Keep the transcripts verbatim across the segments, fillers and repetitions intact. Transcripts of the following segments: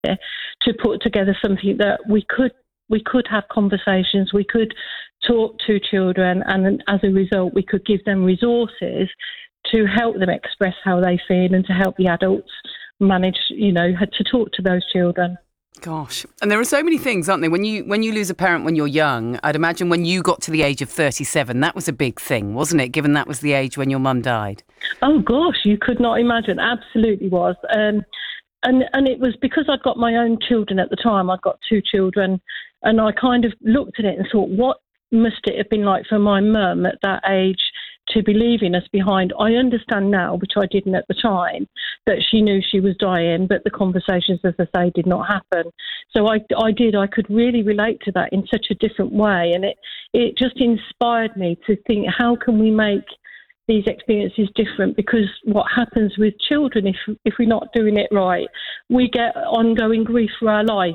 to put together something that we could we could have conversations, we could talk to children, and as a result, we could give them resources to help them express how they feel and to help the adults manage, you know, to talk to those children. Gosh. And there are so many things, aren't there? When you when you lose a parent when you're young, I'd imagine when you got to the age of thirty-seven, that was a big thing, wasn't it? Given that was the age when your mum died. Oh, gosh, you could not imagine. Absolutely was. Um, and, and it was because I'd got my own children at the time. I'd got two children. And I kind of looked at it and thought, what must it have been like for my mum at that age to be leaving us behind? I understand now, which I didn't at the time, that she knew she was dying, but the conversations, as I say, did not happen. So I, I did, I could really relate to that in such a different way. And it, it just inspired me to think, how can we make these experiences different? Because what happens with children, if if we're not doing it right, we get ongoing grief for our life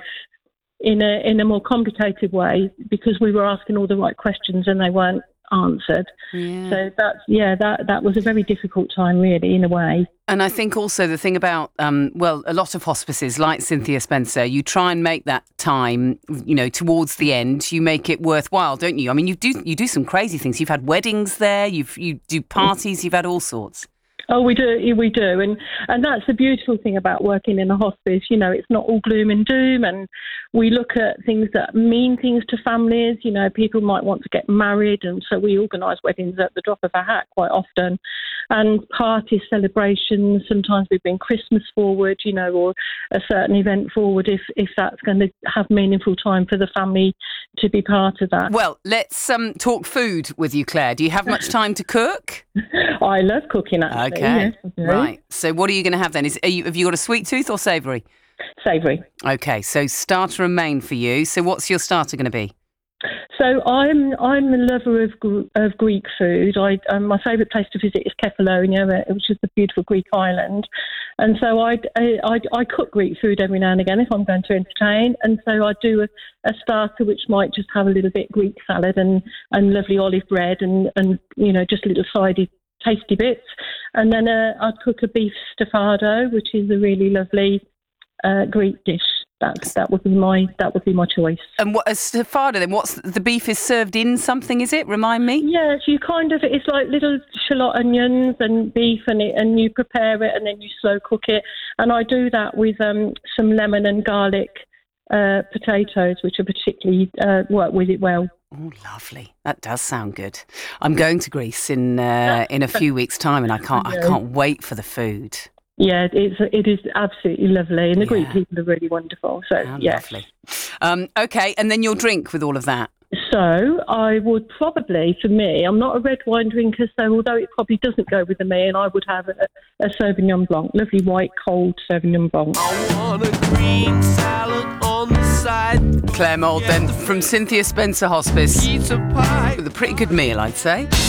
in a in a more complicated way because we were asking all the right questions and they weren't answered. Yeah. So that's yeah that that was a very difficult time, really, in a way. And I think also the thing about um well a lot of hospices like Cynthia Spencer, you try and make that time, you know, towards the end, you make it worthwhile, don't you? I mean, you do you do some crazy things. You've had weddings there, you've you do parties, you've had all sorts. Oh, we do, we do. And and that's the beautiful thing about working in a hospice. You know, it's not all gloom and doom. And we look at things that mean things to families. You know, people might want to get married. And so we organise weddings at the drop of a hat quite often. And parties, celebrations. Sometimes we bring Christmas forward, you know, or a certain event forward if, if that's going to have meaningful time for the family to be part of that. Well, let's um, talk food with you, Claire. Do you have much time to cook? I love cooking, actually. Okay, yes, right. So what are you going to have then? Is are you, have you got a sweet tooth or savoury? Savoury. Okay, so starter and main for you. So what's your starter going to be? So I'm I'm a lover of of Greek food. I um, my favourite place to visit is Kefalonia, which is the beautiful Greek island. And so I I I cook Greek food every now and again if I'm going to entertain. And so I do a, a starter which might just have a little bit Greek salad and, and lovely olive bread and, and you know just little sidey tasty bits. And then uh, I'd cook a beef stafado, which is a really lovely uh, Greek dish. That that would be my that would be my choice. And what a stafado then? What's the beef is served in something? Is it? Remind me. Yes, you kind of it's like little shallot onions and beef, and it and you prepare it and then you slow cook it. And I do that with um, some lemon and garlic uh, potatoes, which are particularly uh, work with it well. Oh, lovely! That does sound good. I'm going to Greece in uh, in a few weeks' time, and I can't I can't wait for the food. Yeah, it's it is absolutely lovely, and the yeah. Greek people are really wonderful. So oh, yeah, lovely. Um, okay, and then your drink with all of that. So I would probably, for me, I'm not a red wine drinker, so although it probably doesn't go with the meal, I would have a, a Sauvignon Blanc, lovely white cold Sauvignon Blanc. I want a green salad on the side. Claire Mould, then from Cynthia Spencer Hospice, with a pretty good meal, I'd say.